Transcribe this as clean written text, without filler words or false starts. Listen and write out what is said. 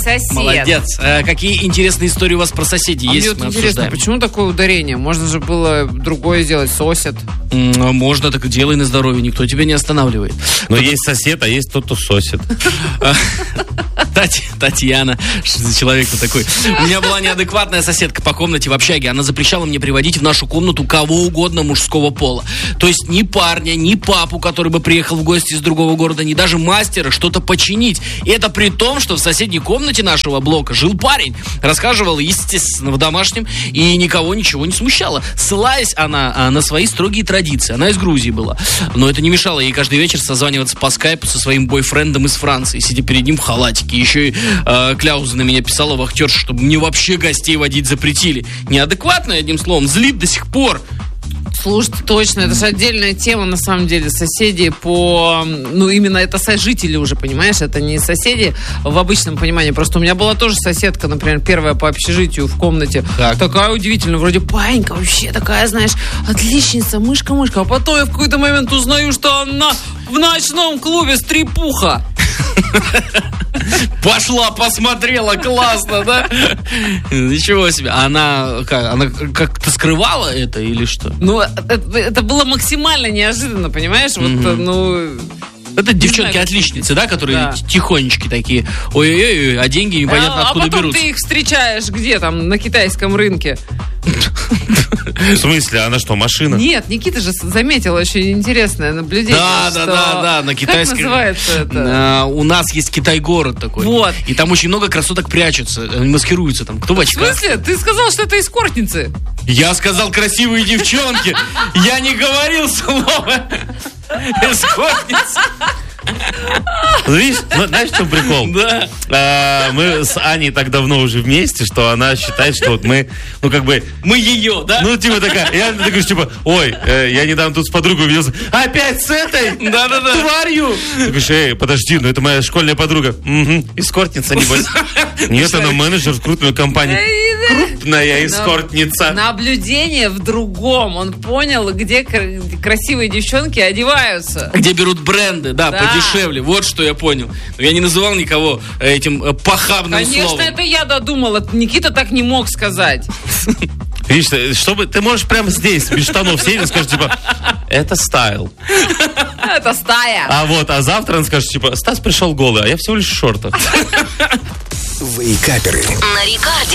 Сосед. Молодец. Какие интересные истории у вас про соседей есть? Мне вот интересно, почему такое ударение? Можно же было другое сделать, сосед. Можно, так и делай на здоровье, никто тебя не останавливает. Но есть сосед, а есть тот, кто сосед. Татьяна, что за человек-то такой? У меня была неадекватная соседка по комнате в общаге. Она запрещала мне приводить в нашу комнату кого угодно мужского пола. То есть ни парня, ни папу, который бы приехал в гости из другого города, ни даже мастера что-то починить. И это при том, что в соседней комнате нашего блока жил парень. Рассказывал, естественно, в домашнем, и никого ничего не смущало. Ссылаясь она на свои строгие традиции. Она из Грузии была. Но это не мешало ей каждый вечер созваниваться по скайпу со своим бойфрендом из Франции, сидя перед ним в халатике. Еще и кляузы на меня писала вахтерша, чтобы мне вообще гостей водить запретили. Неадекватно, одним словом, злит до сих пор. Слушай, точно, это же отдельная тема, на самом деле, соседи по... Ну, именно это сожители уже, понимаешь? Это не соседи в обычном понимании. Просто у меня была тоже соседка, например, первая по общежитию в комнате. Так. Такая удивительная, вроде паинька вообще такая, знаешь, отличница, мышка-мышка. А потом я в какой-то момент узнаю, что она в ночном клубе стрипуха. Пошла, посмотрела, классно, да? Ничего себе. Она как-то скрывала это или что? Ну, это было максимально неожиданно, понимаешь? Вот, ну... Это девчонки-отличницы, да, которые тихонечки такие. Ой-ой-ой, а деньги непонятно откуда берутся. А потом ты их встречаешь где там, на китайском рынке. В смысле? Она что, машина? Нет, Никита же заметил очень интересное наблюдение. Да, на китайском. Как называется это? У нас есть Китай-город такой. Вот. И там очень много красоток прячутся, маскируются там. Кто в очках? В смысле? Ты сказал, что это эскортницы. Я сказал красивые девчонки. Я не говорил слово эскортница. Видишь, знаешь, в чем прикол? Да. Мы с Аней так давно уже вместе, что она считает, что вот мы, ну как бы... Мы ее, да? Ну типа такая, я такой, типа, ой, я недавно тут с подругой увиделся. Опять с этой? Да-да-да. Тварью! Ты говоришь, подожди, ну это моя школьная подруга. Угу, эскортница, небось. Нет, она менеджер в крупной компании. Крупная эскортница. Наблюдение в другом. Он понял, где красивые девчонки одеваются. Где берут бренды, да, подешевле. Вот что я понял. Но я не называл никого этим похабным словом. Конечно, это я додумала. Никита так не мог сказать. Видишь, чтобы ты можешь прямо здесь, без штанов сесть и скажешь, типа, это стайл. Это стая. А завтра он скажет, типа, Стас пришел голый, а я всего лишь в шортах. Вейкаперы. На Рекорде.